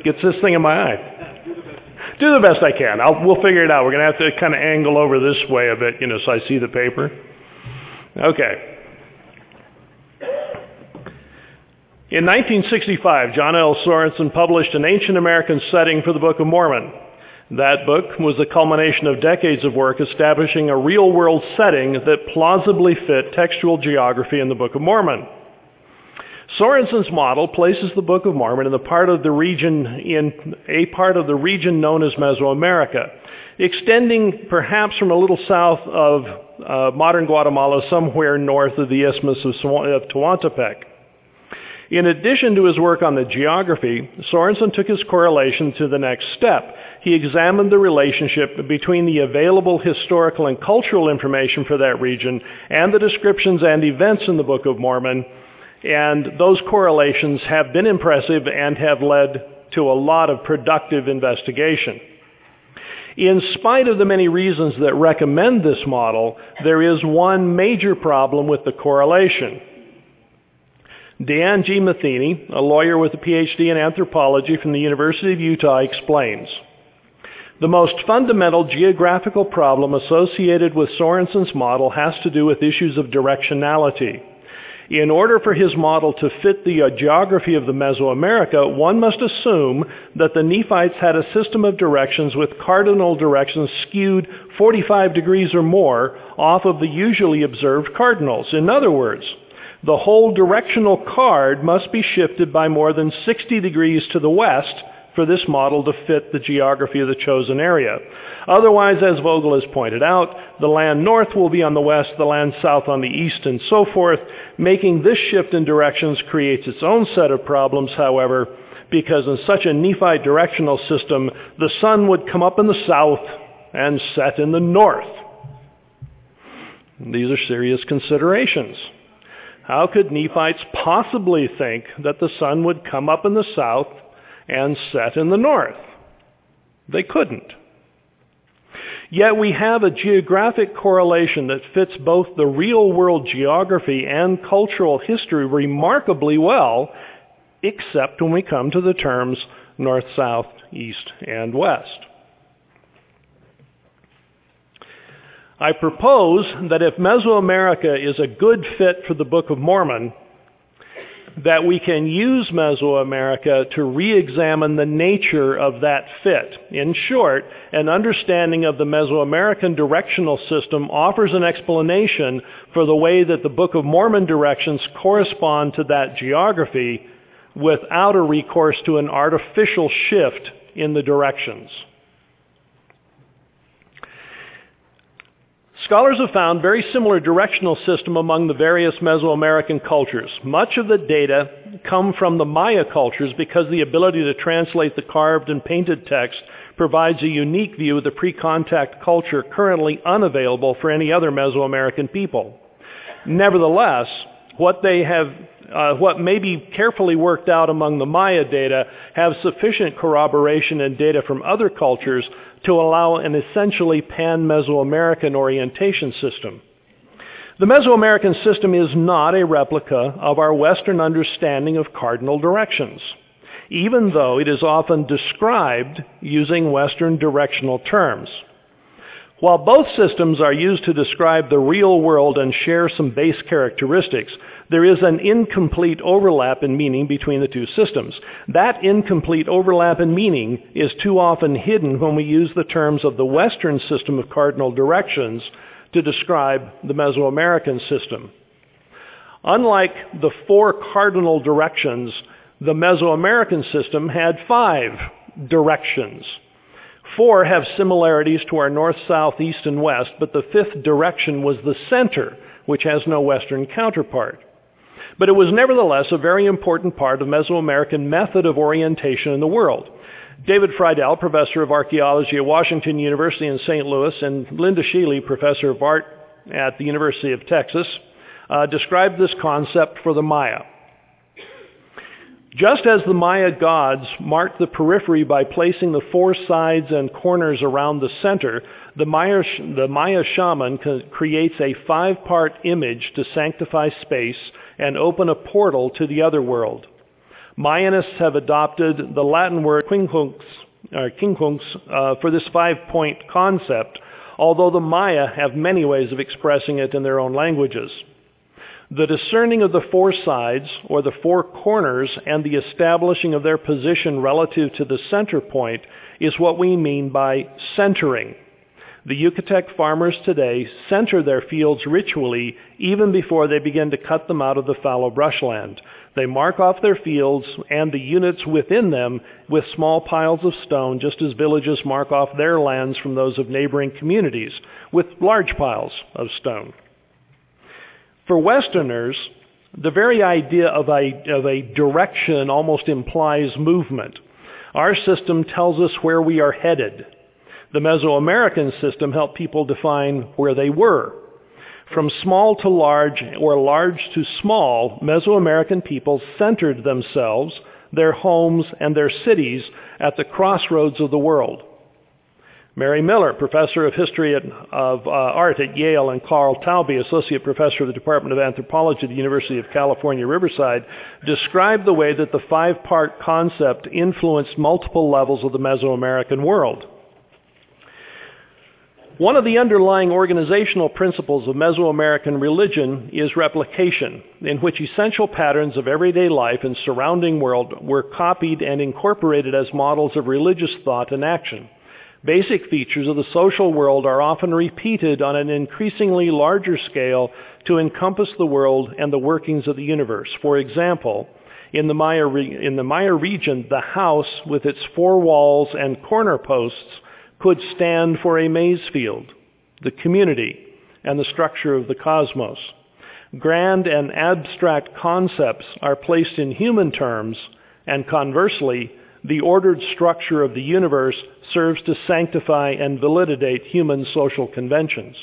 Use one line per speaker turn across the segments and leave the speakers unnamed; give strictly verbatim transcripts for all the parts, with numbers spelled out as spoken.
gets this thing in my eye. Do the best I can. I'll, we'll figure it out. We're going to have to kind of angle over this way a bit, you know, so I see the paper. Okay. In nineteen sixty-five, John L. Sorensen published an ancient American setting for the Book of Mormon. That book was the culmination of decades of work establishing a real-world setting that plausibly fit textual geography in the Book of Mormon. Sorensen's model places the Book of Mormon in the part of the region in a part of the region known as Mesoamerica, extending perhaps from a little south of uh, modern Guatemala, somewhere north of the Isthmus of, of Tehuantepec. In addition to his work on the geography, Sorensen took his correlation to the next step. He examined the relationship between the available historical and cultural information for that region and the descriptions and events in the Book of Mormon, and those correlations have been impressive and have led to a lot of productive investigation. In spite of the many reasons that recommend this model, there is one major problem with the correlation. Dan G. Matheny, a lawyer with a P H D in anthropology from the University of Utah, explains, the most fundamental geographical problem associated with Sorensen's model has to do with issues of directionality. In order for his model to fit the uh, geography of the Mesoamerica, one must assume that the Nephites had a system of directions with cardinal directions skewed forty-five degrees or more off of the usually observed cardinals. In other words, the whole directional card must be shifted by more than sixty degrees to the west for this model to fit the geography of the chosen area. Otherwise, as Vogel has pointed out, the land north will be on the west, the land south on the east, and so forth. Making this shift in directions creates its own set of problems, however, because in such a Nephite directional system, the sun would come up in the south and set in the north. These are serious considerations. How could Nephites possibly think that the sun would come up in the south and set in the north? They couldn't. Yet we have a geographic correlation that fits both the real-world geography and cultural history remarkably well, except when we come to the terms north, south, east, and west. I propose that if Mesoamerica is a good fit for the Book of Mormon, that we can use Mesoamerica to re-examine the nature of that fit. In short, an understanding of the Mesoamerican directional system offers an explanation for the way that the Book of Mormon directions correspond to that geography without a recourse to an artificial shift in the directions. Scholars have found very similar directional system among the various Mesoamerican cultures. Much of the data come from the Maya cultures because the ability to translate the carved and painted text provides a unique view of the pre-contact culture currently unavailable for any other Mesoamerican people. Nevertheless, what they have, uh, what may be carefully worked out among the Maya data have sufficient corroboration and data from other cultures to allow an essentially pan-Mesoamerican orientation system. The Mesoamerican system is not a replica of our Western understanding of cardinal directions, even though it is often described using Western directional terms. While both systems are used to describe the real world and share some base characteristics, there is an incomplete overlap in meaning between the two systems. That incomplete overlap in meaning is too often hidden when we use the terms of the Western system of cardinal directions to describe the Mesoamerican system. Unlike the four cardinal directions, the Mesoamerican system had five directions. Four have similarities to our north, south, east, and west, but the fifth direction was the center, which has no Western counterpart. But it was nevertheless a very important part of Mesoamerican method of orientation in the world. David Friedel, professor of archaeology at Washington University in Saint Louis, and Linda Sheely, professor of art at the University of Texas, uh, described this concept for the Maya. Just as the Maya gods marked the periphery by placing the four sides and corners around the center, the Maya, the Maya shaman creates a five-part image to sanctify space and open a portal to the other world. Mayanists have adopted the Latin word quincunx, uh, quincunx uh, for this five-point concept, although the Maya have many ways of expressing it in their own languages. The discerning of the four sides, or the four corners, and the establishing of their position relative to the center point is what we mean by centering. The Yucatec farmers today center their fields ritually even before they begin to cut them out of the fallow brushland. They mark off their fields and the units within them with small piles of stone, just as villages mark off their lands from those of neighboring communities with large piles of stone. For Westerners, the very idea of a, of a direction almost implies movement. Our system tells us where we are headed. The Mesoamerican system helped people define where they were. From small to large, or large to small, Mesoamerican people centered themselves, their homes, and their cities at the crossroads of the world. Mary Miller, professor of history at, of uh, art at Yale, and Carl Taube, associate professor of the Department of Anthropology at the University of California, Riverside, described the way that the five-part concept influenced multiple levels of the Mesoamerican world. One of the underlying organizational principles of Mesoamerican religion is replication, in which essential patterns of everyday life and surrounding world were copied and incorporated as models of religious thought and action. Basic features of the social world are often repeated on an increasingly larger scale to encompass the world and the workings of the universe. For example, in the Maya, re- in the Maya region, the house with its four walls and corner posts could stand for a maize field, the community, and the structure of the cosmos. Grand and abstract concepts are placed in human terms, and conversely, the ordered structure of the universe serves to sanctify and validate human social conventions.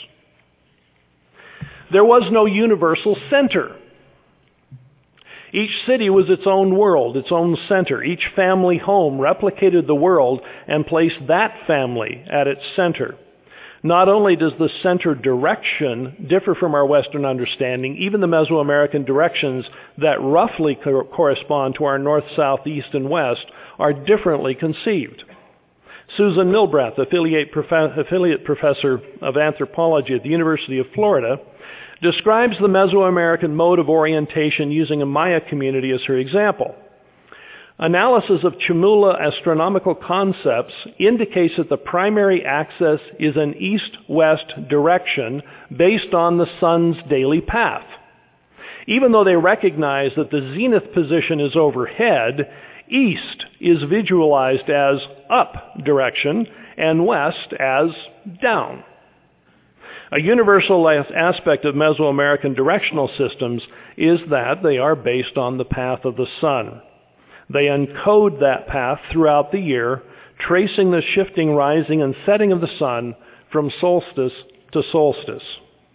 There was no universal center. Each city was its own world, its own center. Each family home replicated the world and placed that family at its center. Not only does the center direction differ from our Western understanding, even the Mesoamerican directions that roughly co- correspond to our north, south, east, and west are differently conceived. Susan Milbrath, affiliate, prof- affiliate professor of anthropology at the University of Florida, describes the Mesoamerican mode of orientation using a Maya community as her example. Analysis of Chamula astronomical concepts indicates that the primary axis is an east-west direction based on the sun's daily path. Even though they recognize that the zenith position is overhead, east is visualized as up direction and west as down. A universal aspect of Mesoamerican directional systems is that they are based on the path of the sun. They encode that path throughout the year, tracing the shifting rising and setting of the sun from solstice to solstice.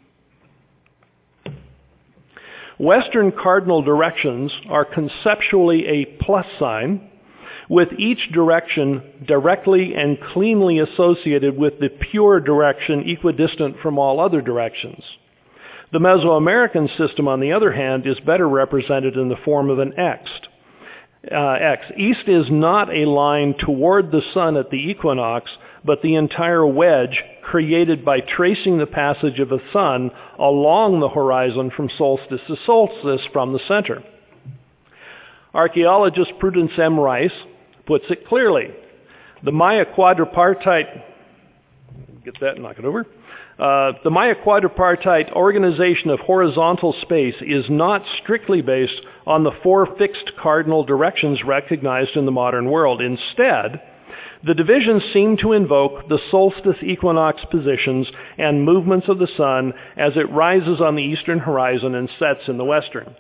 Western cardinal directions are conceptually a plus sign, with each direction directly and cleanly associated with the pure direction equidistant from all other directions. The Mesoamerican system, on the other hand, is better represented in the form of an X. Uh, X. East is not a line toward the sun at the equinox, but the entire wedge created by tracing the passage of the sun along the horizon from solstice to solstice from the center. Archaeologist Prudence M. Rice puts it clearly. The Maya quadripartite, get that and knock it over. Uh, the Maya quadripartite organization of horizontal space is not strictly based on the four fixed cardinal directions recognized in the modern world. Instead, the divisions seem to invoke the solstice equinox positions and movements of the sun as it rises on the eastern horizon and sets in the western.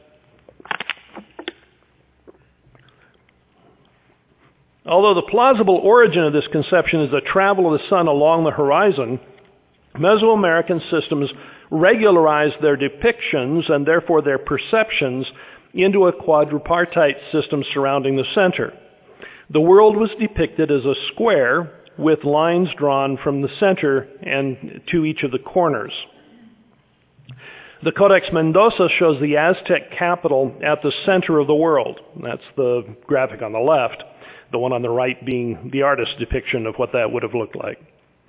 Although the plausible origin of this conception is the travel of the sun along the horizon, Mesoamerican systems regularize their depictions and therefore their perceptions into a quadripartite system surrounding the center. The world was depicted as a square with lines drawn from the center and to each of the corners. The Codex Mendoza shows the Aztec capital at the center of the world. That's the graphic on the left, the one on the right being the artist's depiction of what that would have looked like.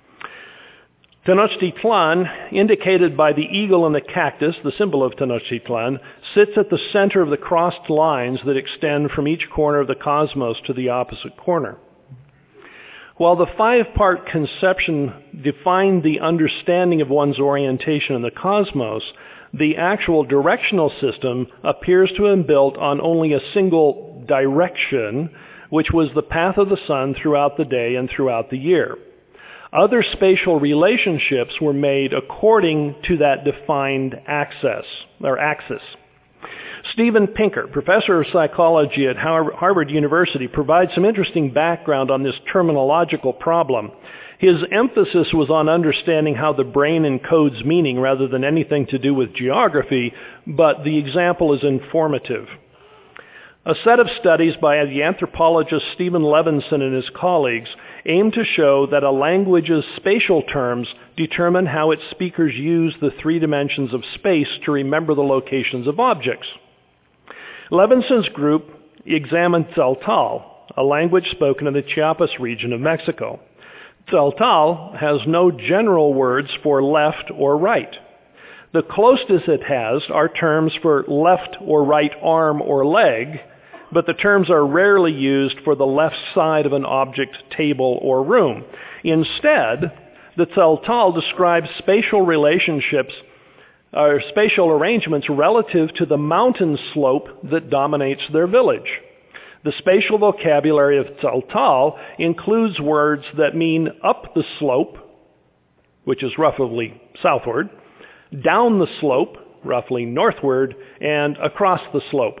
Tenochtitlan, indicated by the eagle and the cactus, the symbol of Tenochtitlan, sits at the center of the crossed lines that extend from each corner of the cosmos to the opposite corner. While the five-part conception defined the understanding of one's orientation in the cosmos, the actual directional system appears to have been built on only a single direction, which was the path of the sun throughout the day and throughout the year. Other spatial relationships were made according to that defined axis, or axis. Stephen Pinker, professor of psychology at Harvard University, provides some interesting background on this terminological problem. His emphasis was on understanding how the brain encodes meaning rather than anything to do with geography, but the example is informative. A set of studies by the anthropologist Stephen Levinson and his colleagues aim to show that a language's spatial terms determine how its speakers use the three dimensions of space to remember the locations of objects. Levinson's group examined Tzeltal, a language spoken in the Chiapas region of Mexico. Tzeltal has no general words for left or right. The closest it has are terms for left or right arm or leg, but the terms are rarely used for the left side of an object, table, or room. Instead, the Tzeltal describes spatial relationships or spatial arrangements relative to the mountain slope that dominates their village. The spatial vocabulary of Tzeltal includes words that mean up the slope, which is roughly southward, down the slope, roughly northward, and across the slope.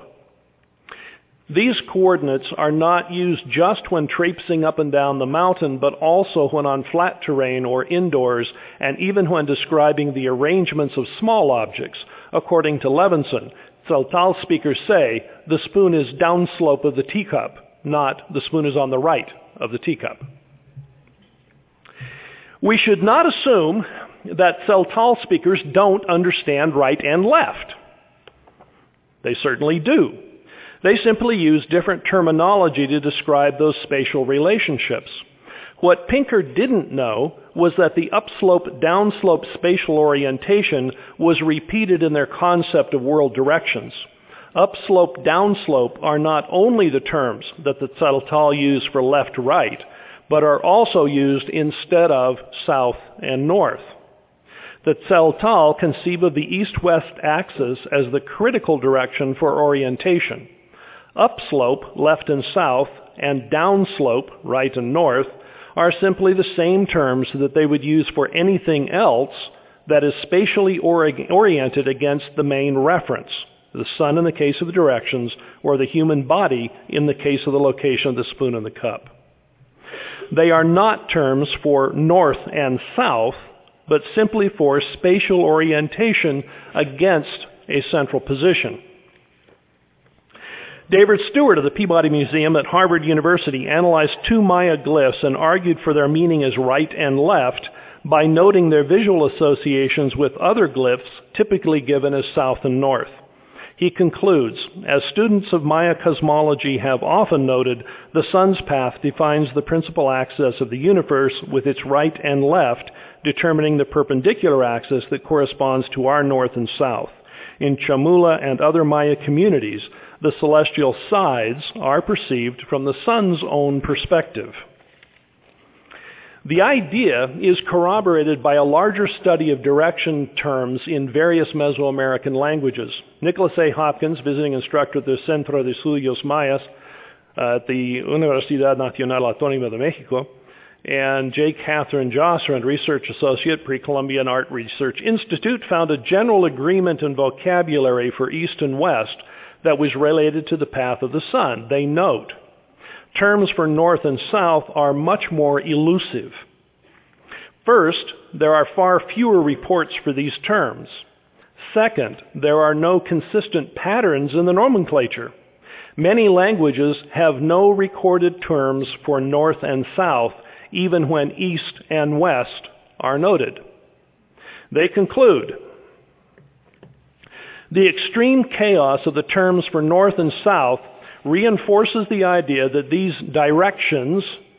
These coordinates are not used just when traipsing up and down the mountain, but also when on flat terrain or indoors, and even when describing the arrangements of small objects. According to Levinson, Tzeltal speakers say the spoon is downslope of the teacup, not the spoon is on the right of the teacup. We should not assume that Tzeltal speakers don't understand right and left. They certainly do. They simply use different terminology to describe those spatial relationships. What Pinker didn't know was that the upslope, downslope spatial orientation was repeated in their concept of world directions. Upslope, downslope are not only the terms that the Tzeltal use for left-right, but are also used instead of south and north. The Tzeltal conceive of the east-west axis as the critical direction for orientation. Upslope, left and south, and downslope, right and north, are simply the same terms that they would use for anything else that is spatially ori- oriented against the main reference, the sun in the case of the directions, or the human body in the case of the location of the spoon and the cup. They are not terms for north and south, but simply for spatial orientation against a central position. David Stewart of the Peabody Museum at Harvard University analyzed two Maya glyphs and argued for their meaning as right and left by noting their visual associations with other glyphs typically given as south and north. He concludes, as students of Maya cosmology have often noted, the sun's path defines the principal axis of the universe with its right and left, determining the perpendicular axis that corresponds to our north and south. In Chamula and other Maya communities, the celestial sides are perceived from the sun's own perspective. The idea is corroborated by a larger study of direction terms in various Mesoamerican languages. Nicholas A. Hopkins, visiting instructor at the Centro de Estudios Mayas uh, at the Universidad Nacional Autónoma de Mexico, and J. Catherine Jossrand, research associate, Pre-Columbian Art Research Institute, found a general agreement in vocabulary for East and West that was related to the path of the sun. They note, terms for north and south are much more elusive. First, there are far fewer reports for these terms. Second, there are no consistent patterns in the nomenclature. Many languages have no recorded terms for north and south, even when east and west are noted. They conclude, The extreme chaos of the terms for north and south reinforces the idea that these directions